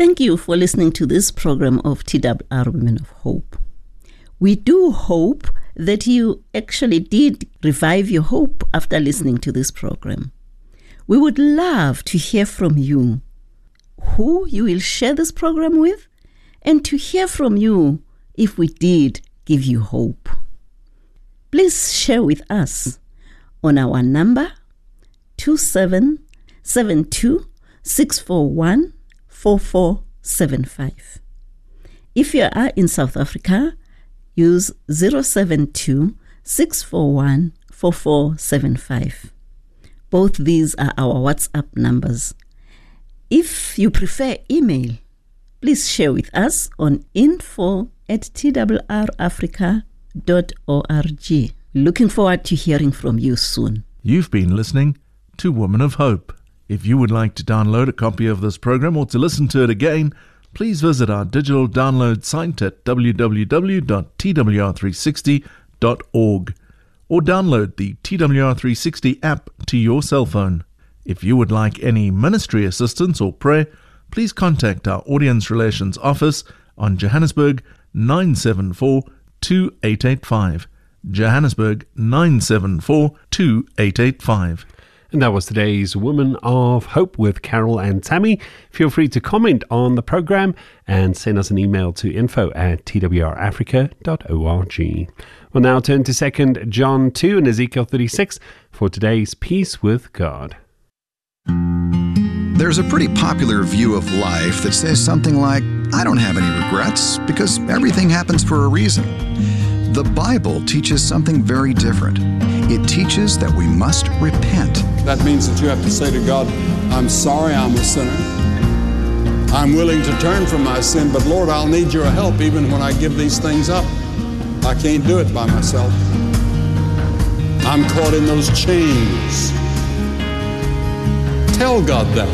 Thank you for listening to this program of TWR Women of Hope. We do hope that you actually did revive your hope after listening to this program. We would love to hear from you, who you will share this program with, and to hear from you if we did give you hope. Please share with us on our number 2772 641 4475. If you are in South Africa, use 072 641 4475. Both these are our WhatsApp numbers. If you prefer email, please share with us on info@twrafrica.org. Looking forward to hearing from you soon. You've been listening to Women of Hope. If you would like to download a copy of this program or to listen to it again, please visit our digital download site at www.twr360.org or download the TWR360 app to your cell phone. If you would like any ministry assistance or prayer, please contact our Audience Relations Office on Johannesburg 974 2885. Johannesburg 974 2885. And that was today's Women of Hope with Carol and Tammy. Feel free to comment on the program and send us an email to info@twrafrica.org. We'll now turn to 2 John 2 and Ezekiel 36 for today's Peace with God. There's a pretty popular view of life that says something like, I don't have any regrets because everything happens for a reason. The Bible teaches something very different. It teaches that we must repent. That means that you have to say to God, I'm sorry I'm a sinner. I'm willing to turn from my sin, but Lord, I'll need your help even when I give these things up. I can't do it by myself. I'm caught in those chains. Tell God that.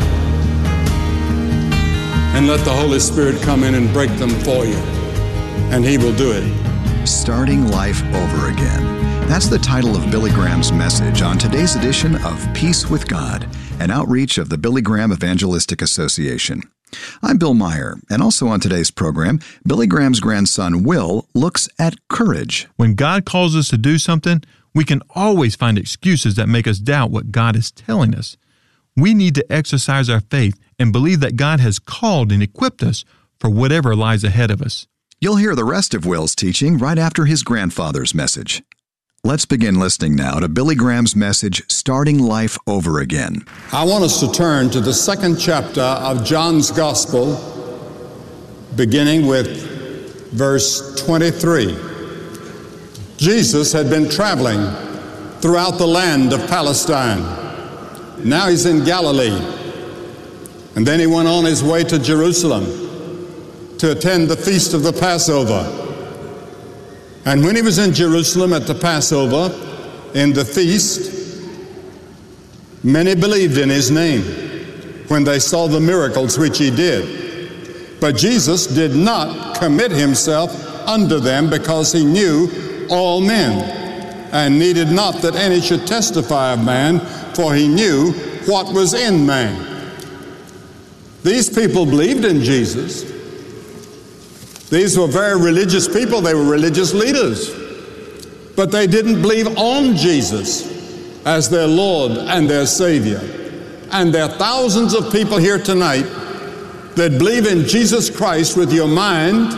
And let the Holy Spirit come in and break them for you. And He will do it. Starting Life Over Again. That's the title of Billy Graham's message on today's edition of Peace with God, an outreach of the Billy Graham Evangelistic Association. I'm Bill Meyer, and also on today's program, Billy Graham's grandson, Will, looks at courage. When God calls us to do something, we can always find excuses that make us doubt what God is telling us. We need to exercise our faith and believe that God has called and equipped us for whatever lies ahead of us. You'll hear the rest of Will's teaching right after his grandfather's message. Let's begin listening now to Billy Graham's message, Starting Life Over Again. I want us to turn to the 2nd chapter of John's Gospel, beginning with verse 23. Jesus had been traveling throughout the land of Palestine. Now he's in Galilee. And then he went on his way to Jerusalem to attend the feast of the Passover. And when he was in Jerusalem at the Passover, in the feast, many believed in his name when they saw the miracles which he did. But Jesus did not commit himself unto them, because he knew all men, and needed not that any should testify of man, for he knew what was in man. These people believed in Jesus. These were very religious people. They were religious leaders. But they didn't believe on Jesus as their Lord and their Savior. And there are thousands of people here tonight that believe in Jesus Christ with your mind.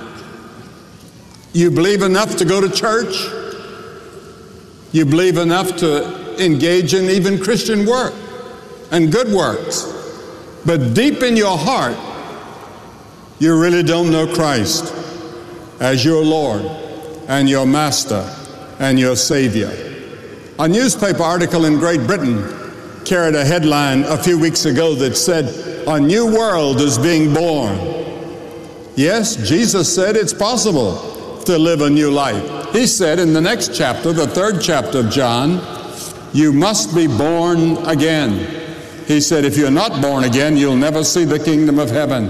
You believe enough to go to church. You believe enough to engage in even Christian work and good works. But deep in your heart, you really don't know Christ as your Lord and your Master and your Savior. A newspaper article in Great Britain carried a headline a few weeks ago that said, "A new world is being born." Yes, Jesus said it's possible to live a new life. He said in the next chapter, the 3rd chapter of John, you must be born again. He said, if you're not born again, you'll never see the kingdom of heaven.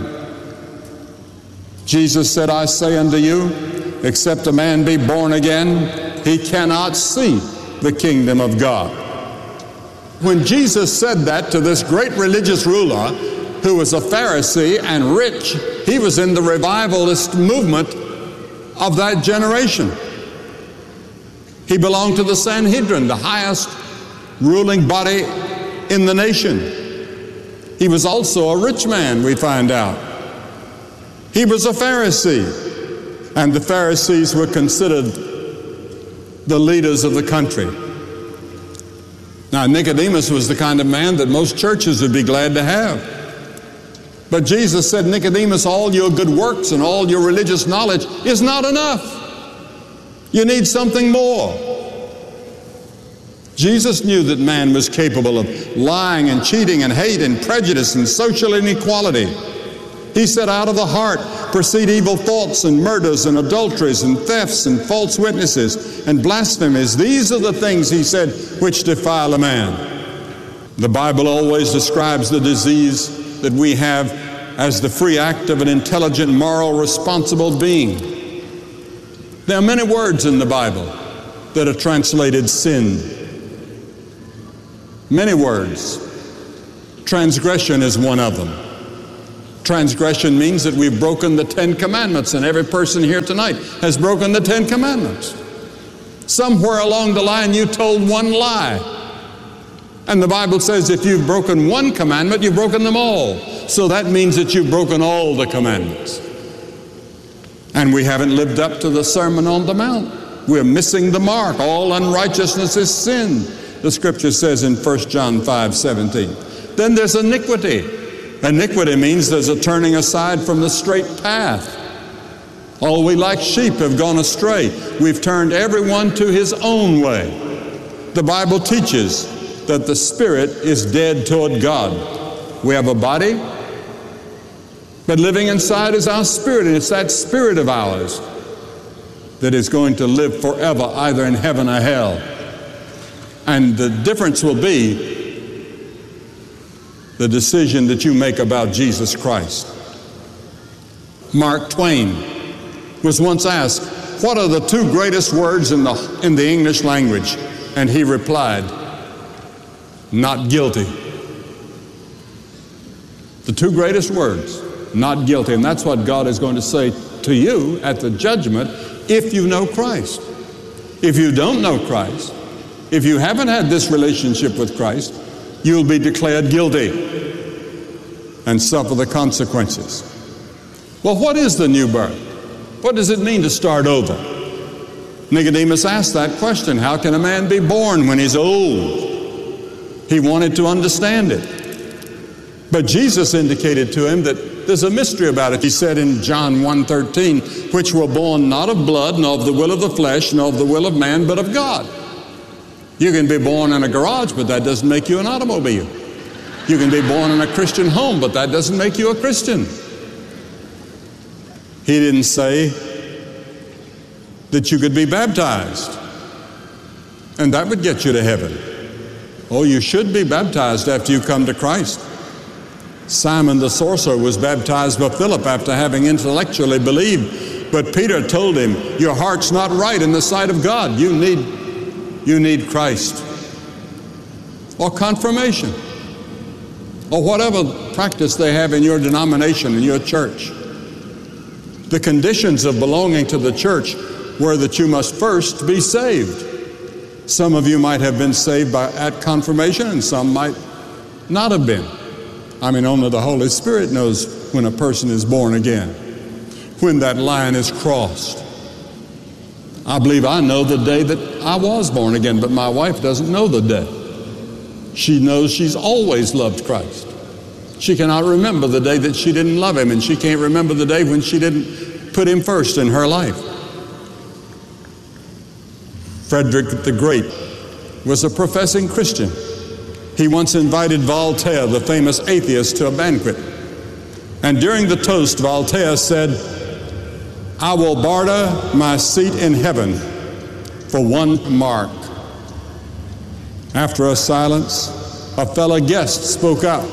Jesus said, I say unto you, except a man be born again, he cannot see the kingdom of God. When Jesus said that to this great religious ruler, who was a Pharisee and rich. He was in the revivalist movement of that generation. He belonged to the Sanhedrin, the highest ruling body in the nation. He was also a rich man, we find out. He was a Pharisee, and the Pharisees were considered the leaders of the country. Now, Nicodemus was the kind of man that most churches would be glad to have. But Jesus said, Nicodemus, all your good works and all your religious knowledge is not enough. You need something more. Jesus knew that man was capable of lying and cheating and hate and prejudice and social inequality. He said, out of the heart proceed evil thoughts and murders and adulteries and thefts and false witnesses and blasphemies. These are the things, he said, which defile a man. The Bible always describes the disease that we have as the free act of an intelligent, moral, responsible being. There are many words in the Bible that are translated sin. Many words. Transgression is one of them. Transgression means that we've broken the 10 Commandments, and every person here tonight has broken the 10 Commandments. Somewhere along the line you told one lie. And the Bible says if you've broken one commandment, you've broken them all. So that means that you've broken all the commandments. And we haven't lived up to the Sermon on the Mount. We're missing the mark. All unrighteousness is sin, the Scripture says in 1 John 5:17. Then there's iniquity. Iniquity means there's a turning aside from the straight path. All we like sheep have gone astray. We've turned everyone to his own way. The Bible teaches that the spirit is dead toward God. We have a body, but living inside is our spirit, and it's that spirit of ours that is going to live forever, either in heaven or hell. And the difference will be the decision that you make about Jesus Christ. Mark Twain was once asked, what are the two greatest words in the English language? And he replied, not guilty. The two greatest words, not guilty. And that's what God is going to say to you at the judgment if you know Christ. If you don't know Christ, if you haven't had this relationship with Christ, you'll be declared guilty and suffer the consequences. Well, what is the new birth? What does it mean to start over? Nicodemus asked that question. How can a man be born when he's old? He wanted to understand it. But Jesus indicated to him that there's a mystery about it. He said in John 1:13, which were born not of blood, nor of the will of the flesh, nor of the will of man, but of God. You can be born in a garage, but that doesn't make you an automobile. You can be born in a Christian home, but that doesn't make you a Christian. He didn't say that you could be baptized, and that would get you to heaven. Oh, you should be baptized after you come to Christ. Simon the sorcerer was baptized by Philip after having intellectually believed, but Peter told him, your heart's not right in the sight of God. You need Christ. Or confirmation. Or whatever practice they have in your denomination, in your church. The conditions of belonging to the church were that you must first be saved. Some of you might have been saved at confirmation, and some might not have been. I mean, only the Holy Spirit knows when a person is born again, when that line is crossed. I believe I know the day that I was born again, but my wife doesn't know the day. She knows she's always loved Christ. She cannot remember the day that she didn't love Him, and she can't remember the day when she didn't put Him first in her life. Frederick the Great was a professing Christian. He once invited Voltaire, the famous atheist, to a banquet. And during the toast, Voltaire said, I will barter my seat in heaven for one mark. After a silence, a fellow guest spoke up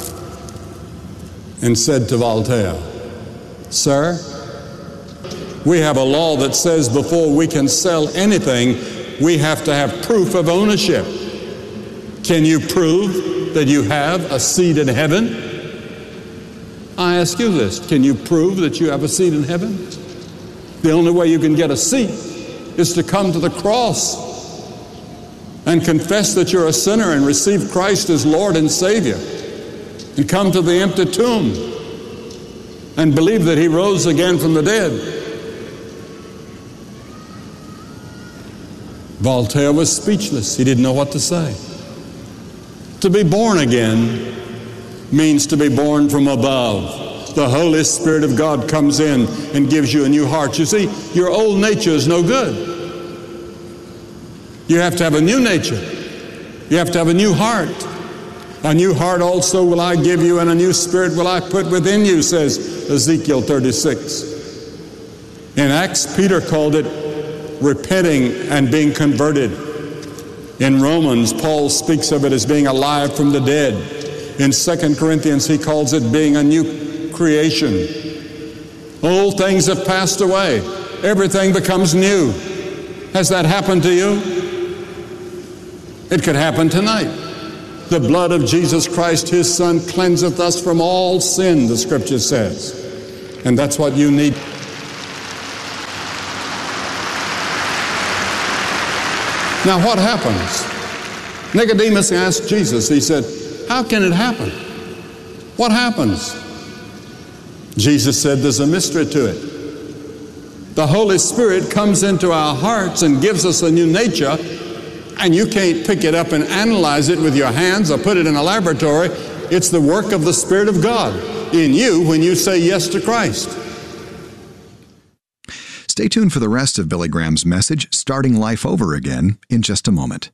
and said to Voltaire, Sir, we have a law that says before we can sell anything, we have to have proof of ownership. Can you prove that you have a seat in heaven? I ask you this, can you prove that you have a seat in heaven? The only way you can get a seat is to come to the cross and confess that you're a sinner and receive Christ as Lord and Savior, and come to the empty tomb and believe that He rose again from the dead. Voltaire was speechless. He didn't know what to say. To be born again means to be born from above. The Holy Spirit of God comes in and gives you a new heart. You see, your old nature is no good. You have to have a new nature. You have to have a new heart. A new heart also will I give you, and a new spirit will I put within you, says Ezekiel 36. In Acts, Peter called it repenting and being converted. In Romans, Paul speaks of it as being alive from the dead. In 2 Corinthians, he calls it being a new creation. Old things have passed away. Everything becomes new. Has that happened to you? It could happen tonight. The blood of Jesus Christ, His Son, cleanseth us from all sin, the Scripture says. And that's what you need. Now what happens? Nicodemus asked Jesus, he said, how can it happen? What happens? Jesus said, there's a mystery to it. The Holy Spirit comes into our hearts and gives us a new nature, and you can't pick it up and analyze it with your hands or put it in a laboratory. It's the work of the Spirit of God in you when you say yes to Christ. Stay tuned for the rest of Billy Graham's message, Starting Life Over Again, in just a moment.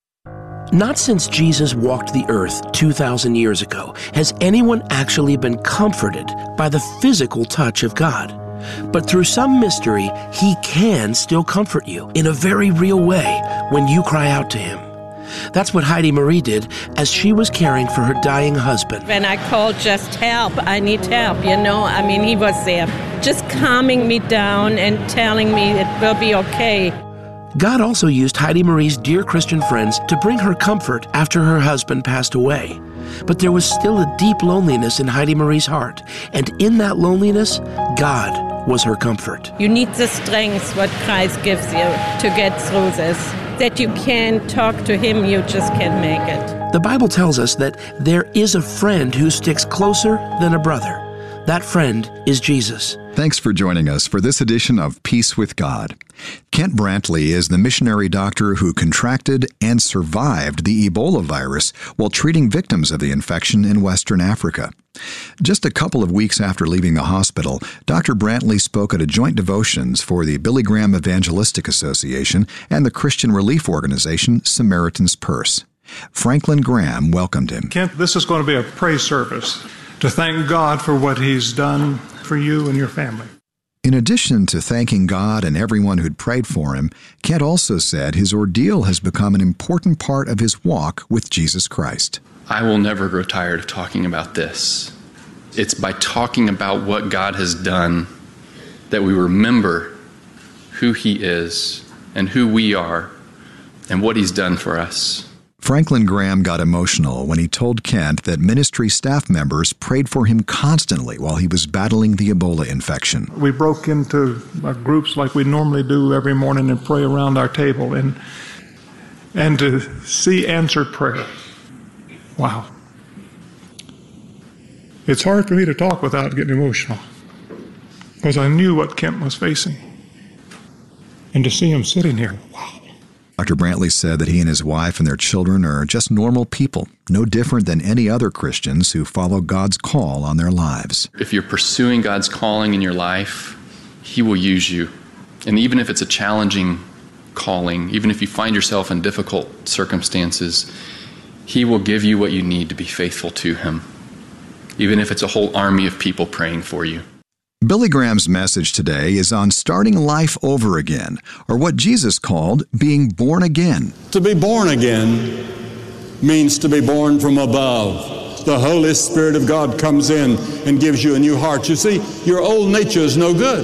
Not since Jesus walked the earth 2,000 years ago has anyone actually been comforted by the physical touch of God. But through some mystery, He can still comfort you in a very real way when you cry out to Him. That's what Heidi Marie did as she was caring for her dying husband. When I called, just help, I need help, He was there, just calming me down and telling me it will be okay. God also used Heidi Marie's dear Christian friends to bring her comfort after her husband passed away. But there was still a deep loneliness in Heidi Marie's heart, and in that loneliness, God was her comfort. You need the strength what Christ gives you to get through this. That you can talk to Him, you just can't make it. The Bible tells us that there is a friend who sticks closer than a brother. That friend is Jesus. Thanks for joining us for this edition of Peace with God. Kent Brantley is the missionary doctor who contracted and survived the Ebola virus while treating victims of the infection in Western Africa. Just a couple of weeks after leaving the hospital, Dr. Brantley spoke at a joint devotions for the Billy Graham Evangelistic Association and the Christian relief organization Samaritan's Purse. Franklin Graham welcomed him. Kent, this is going to be a praise service to thank God for what He's done for you and your family. In addition to thanking God and everyone who'd prayed for him, Kent also said his ordeal has become an important part of his walk with Jesus Christ. I will never grow tired of talking about this. It's by talking about what God has done that we remember who He is and who we are and what He's done for us. Franklin Graham got emotional when he told Kent that ministry staff members prayed for him constantly while he was battling the Ebola infection. We broke into groups like we normally do every morning and pray around our table and to see answered prayer. Wow. It's hard for me to talk without getting emotional because I knew what Kent was facing. And to see him sitting here, wow. Dr. Brantley said that he and his wife and their children are just normal people, no different than any other Christians who follow God's call on their lives. If you're pursuing God's calling in your life, He will use you. And even if it's a challenging calling, even if you find yourself in difficult circumstances, He will give you what you need to be faithful to Him, even if it's a whole army of people praying for you. Billy Graham's message today is on starting life over again, or what Jesus called being born again. To be born again means to be born from above. The Holy Spirit of God comes in and gives you a new heart. You see, your old nature is no good.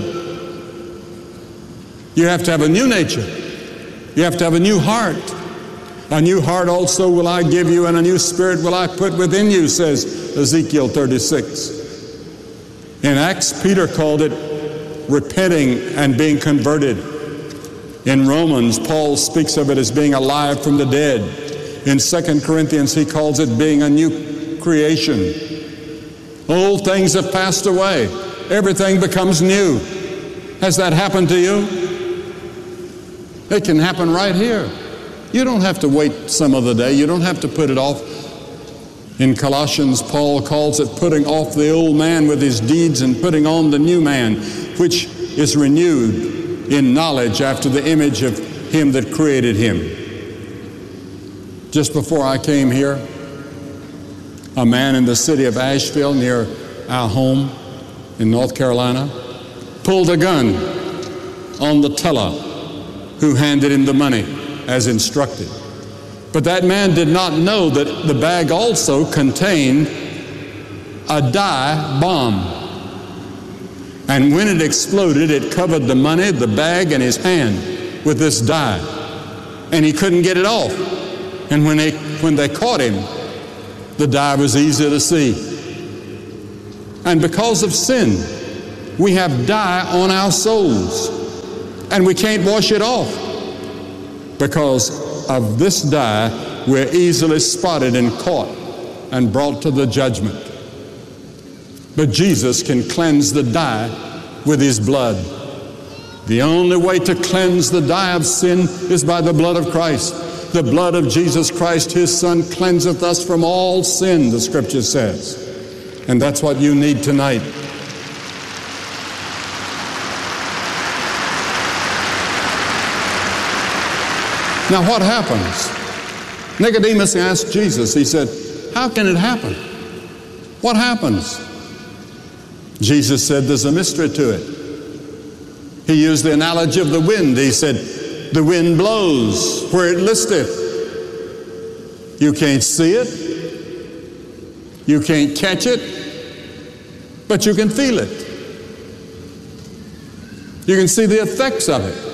You have to have a new nature. You have to have a new heart. A new heart also will I give you, and a new spirit will I put within you, says Ezekiel 36. In Acts, Peter called it repenting and being converted. In Romans, Paul speaks of it as being alive from the dead. In 2 Corinthians, he calls it being a new creation. Old things have passed away. Everything becomes new. Has that happened to you? It can happen right here. You don't have to wait some other day. You don't have to put it off. In Colossians, Paul calls it putting off the old man with his deeds and putting on the new man, which is renewed in knowledge after the image of him that created him. Just before I came here, a man in the city of Asheville near our home in North Carolina pulled a gun on the teller who handed him the money as instructed. But that man did not know that the bag also contained a dye bomb. And when it exploded, it covered the money, the bag, and his hand with this dye. And he couldn't get it off. And when they caught him, the dye was easy to see. And because of sin, we have dye on our souls. And we can't wash it off. Because of this dye, we're easily spotted and caught and brought to the judgment. But Jesus can cleanse the dye with his blood. The only way to cleanse the dye of sin is by the blood of Christ. The blood of Jesus Christ, his Son, cleanseth us from all sin, the Scripture says. And that's what you need tonight. Now what happens? Nicodemus asked Jesus, he said, how can it happen? What happens? Jesus said, there's a mystery to it. He used the analogy of the wind. He said, the wind blows where it listeth. You can't see it. You can't catch it, but you can feel it. You can see the effects of it.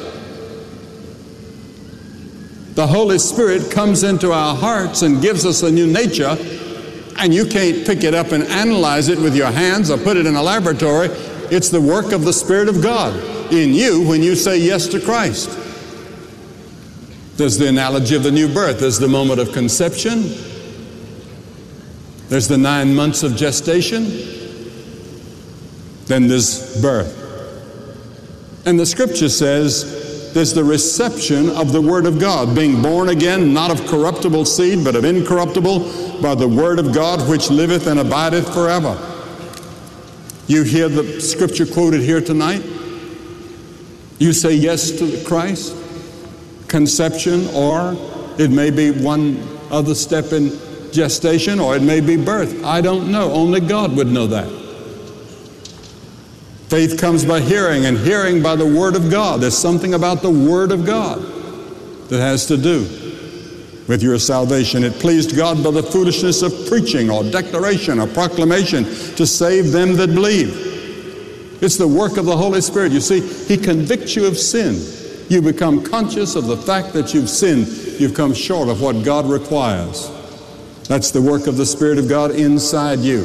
The Holy Spirit comes into our hearts and gives us a new nature, and you can't pick it up and analyze it with your hands or put it in a laboratory. It's the work of the Spirit of God in you when you say yes to Christ. There's the analogy of the new birth. There's the moment of conception. There's the 9 months of gestation. Then there's birth. And the Scripture says, there's the reception of the Word of God, being born again, not of corruptible seed, but of incorruptible, by the Word of God, which liveth and abideth forever. You hear the Scripture quoted here tonight? You say yes to Christ, conception, or it may be one other step in gestation, or it may be birth. I don't know. Only God would know that. Faith comes by hearing, and hearing by the Word of God. There's something about the Word of God that has to do with your salvation. It pleased God by the foolishness of preaching or declaration or proclamation to save them that believe. It's the work of the Holy Spirit. You see, He convicts you of sin. You become conscious of the fact that you've sinned. You've come short of what God requires. That's the work of the Spirit of God inside you.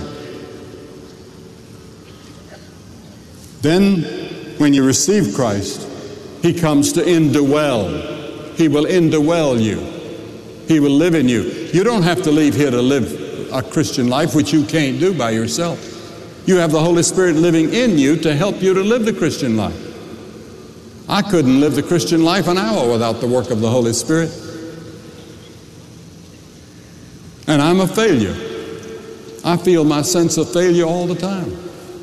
Then, when you receive Christ, He comes to indwell. He will indwell you. He will live in you. You don't have to leave here to live a Christian life, which you can't do by yourself. You have the Holy Spirit living in you to help you to live the Christian life. I couldn't live the Christian life an hour without the work of the Holy Spirit. And I'm a failure. I feel my sense of failure all the time.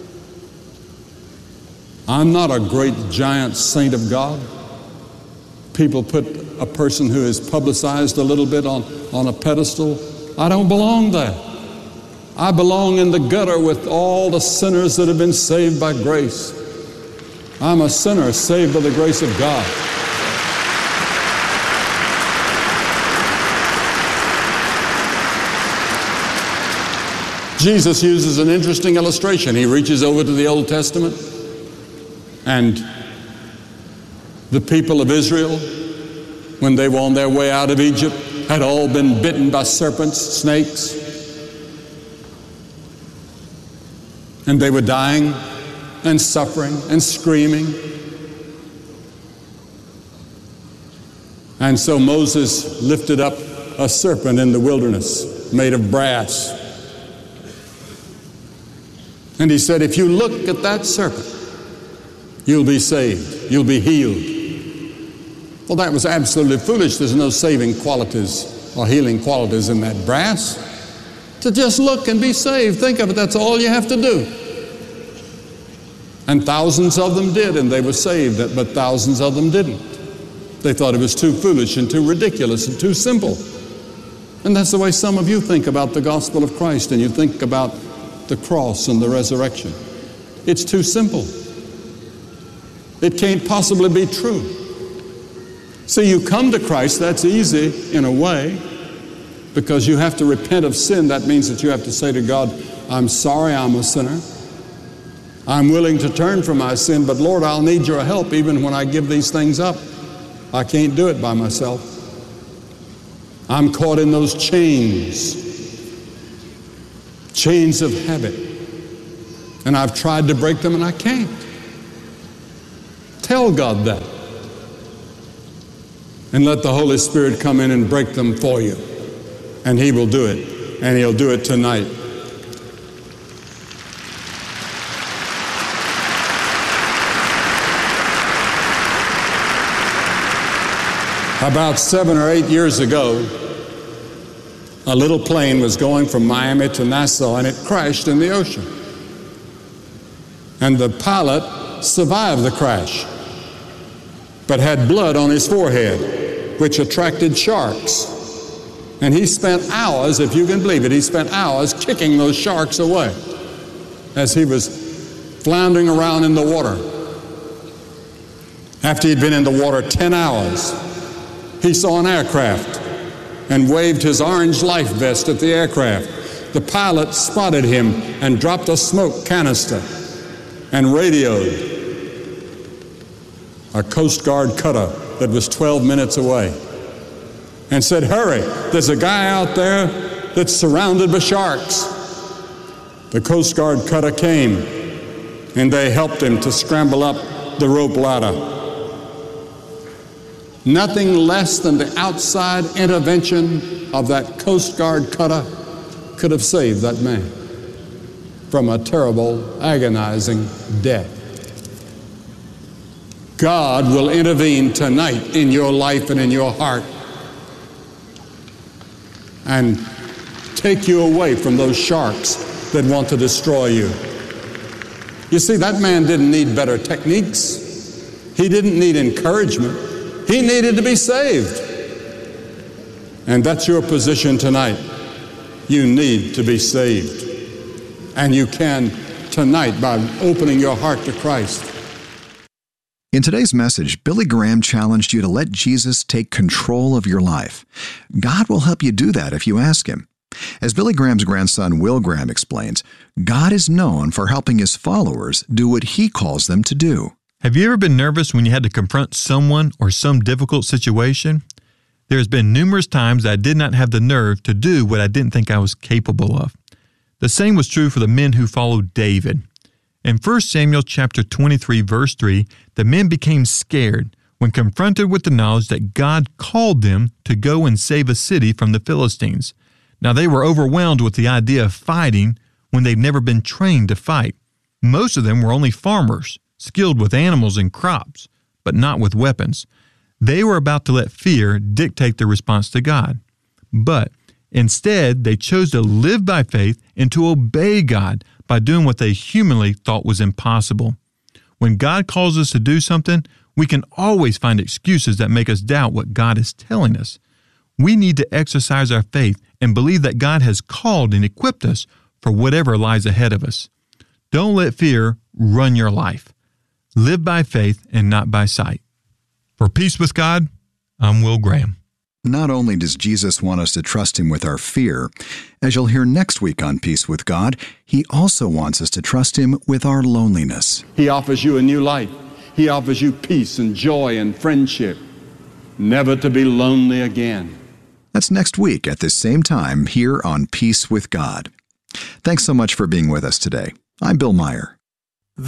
I'm not a great giant saint of God. People put a person who is publicized a little bit on a pedestal. I don't belong there. I belong in the gutter with all the sinners that have been saved by grace. I'm a sinner saved by the grace of God. Jesus uses an interesting illustration. He reaches over to the Old Testament, and the people of Israel, when they were on their way out of Egypt, had all been bitten by serpents, snakes. And they were dying and suffering and screaming. And so Moses lifted up a serpent in the wilderness made of brass. And he said, if you look at that serpent, you'll be saved. You'll be healed. Well, that was absolutely foolish. There's no saving qualities or healing qualities in that brass. To just look and be saved. Think of it, that's all you have to do. And thousands of them did, and they were saved, but thousands of them didn't. They thought it was too foolish and too ridiculous and too simple. And that's the way some of you think about the gospel of Christ, and you think about the cross and the resurrection. It's too simple. It can't possibly be true. See, you come to Christ, that's easy in a way, because you have to repent of sin. That means that you have to say to God, I'm sorry I'm a sinner. I'm willing to turn from my sin, but Lord, I'll need your help even when I give these things up. I can't do it by myself. I'm caught in those chains of habit. And I've tried to break them and I can't. Tell God that. And let the Holy Spirit come in and break them for you. And He will do it. And He'll do it tonight. About 7 or 8 years ago, a little plane was going from Miami to Nassau and it crashed in the ocean. And the pilot survived the crash, but had blood on his forehead, which attracted sharks. And he spent hours, if you can believe it, he spent hours kicking those sharks away as he was floundering around in the water. After he'd been in the water 10 hours, he saw an aircraft and waved his orange life vest at the aircraft. The pilot spotted him and dropped a smoke canister and radioed a Coast Guard cutter that was 12 minutes away and said, hurry, there's a guy out there that's surrounded by sharks. The Coast Guard cutter came and they helped him to scramble up the rope ladder. Nothing less than the outside intervention of that Coast Guard cutter could have saved that man from a terrible, agonizing death. God will intervene tonight in your life and in your heart and take you away from those sharks that want to destroy you. You see, that man didn't need better techniques. He didn't need encouragement. He needed to be saved. And that's your position tonight. You need to be saved. And you can tonight by opening your heart to Christ. In today's message, Billy Graham challenged you to let Jesus take control of your life. God will help you do that if you ask Him. As Billy Graham's grandson Will Graham explains, God is known for helping His followers do what He calls them to do. Have you ever been nervous when you had to confront someone or some difficult situation? There has been numerous times that I did not have the nerve to do what I didn't think I was capable of. The same was true for the men who followed David. In 1 Samuel chapter 23, verse 3, the men became scared when confronted with the knowledge that God called them to go and save a city from the Philistines. Now they were overwhelmed with the idea of fighting when they've never been trained to fight. Most of them were only farmers, skilled with animals and crops, but not with weapons. They were about to let fear dictate their response to God. But instead, they chose to live by faith and to obey God by doing what they humanly thought was impossible. When God calls us to do something, we can always find excuses that make us doubt what God is telling us. We need to exercise our faith and believe that God has called and equipped us for whatever lies ahead of us. Don't let fear run your life. Live by faith and not by sight. For Peace with God, I'm Will Graham. Not only does Jesus want us to trust Him with our fear, as you'll hear next week on Peace with God, He also wants us to trust Him with our loneliness. He offers you a new life. He offers you peace and joy and friendship, never to be lonely again. That's next week at this same time here on Peace with God. Thanks so much for being with us today. I'm Bill Meyer.